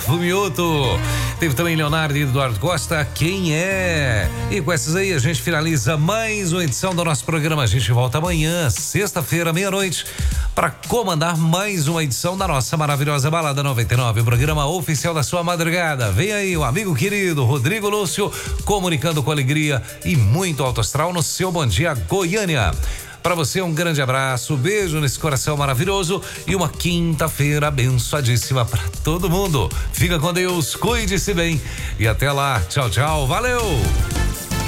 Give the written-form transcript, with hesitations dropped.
Fumioto. Teve também Leonardo e Eduardo Costa, quem é? E com essas aí a gente finaliza mais uma edição do nosso programa. A gente volta amanhã, sexta-feira, meia-noite, para comandar mais uma edição da nossa maravilhosa Balada 99, o programa oficial da sua madrugada. Vem aí o amigo querido Rodrigo Lúcio, comunicando com alegria e muito alto astral no seu Bom Dia Goiânia. Para você um grande abraço, beijo nesse coração maravilhoso e uma quinta-feira abençoadíssima para todo mundo. Fica com Deus, cuide-se bem e até lá. Tchau, tchau, valeu!